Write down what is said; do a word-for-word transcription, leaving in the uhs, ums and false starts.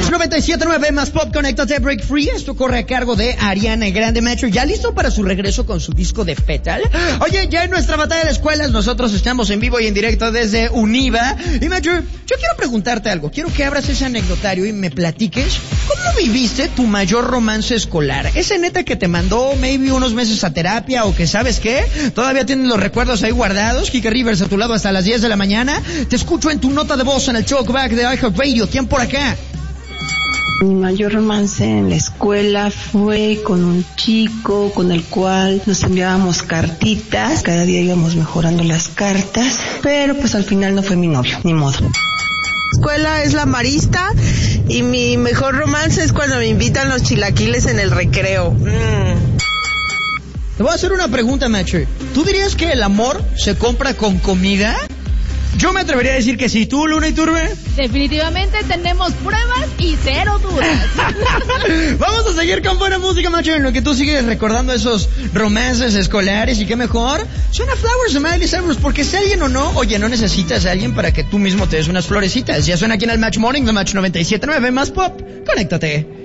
noventa y siete punto nueve más Pop, conéctate, Break Free. Esto corre a cargo de Ariana Grande. Metro, ¿ya listo para su regreso con su disco de Petal? Oye, ya en nuestra batalla de escuelas nosotros estamos en vivo y en directo desde Univa. Y Metro, yo quiero preguntarte algo. Quiero que abras ese anecdotario y me platiques cómo viviste tu mayor romance escolar. Ese neta que te mandó maybe unos meses a terapia o que sabes qué, todavía tienes los recuerdos ahí guardados. Kike Rivers a tu lado hasta las diez de la mañana. Te escucho en tu nota de voz en el Talkback de iHeartRadio. ¿Quién por acá? Mi mayor romance en la escuela fue con un chico con el cual nos enviábamos cartitas. Cada día íbamos mejorando las cartas, pero pues al final no fue mi novio, ni modo. Escuela es la Marista y mi mejor romance es cuando me invitan los chilaquiles en el recreo. Mm. Te voy a hacer una pregunta, Macho. ¿Tú dirías que el amor se compra con comida? Yo me atrevería a decir que sí. ¿Tú, Luna Iturbe? Definitivamente tenemos pruebas y cero dudas. Vamos a seguir con buena música, Macho, en lo que tú sigues recordando esos romances escolares. Y qué mejor, suena Flowers de Miley Cyrus, porque si alguien o no, oye, no necesitas a alguien para que tú mismo te des unas florecitas. Ya suena aquí en el Match Morning de Match noventa y siete punto nueve más Pop. Conéctate.